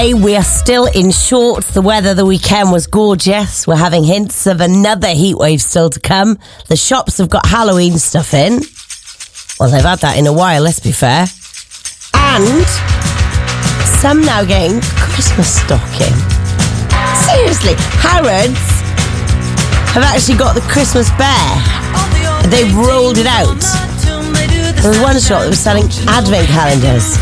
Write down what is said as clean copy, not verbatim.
We are still in shorts. The weather the weekend was gorgeous. We're having hints of another heat wave still to come. The shops have got Halloween stuff in. Well, they've had that in a while, let's be fair. And some now getting Christmas stocking. Seriously, Harrods have actually got the Christmas bear. They've rolled it out. There was one shop that was selling advent calendars.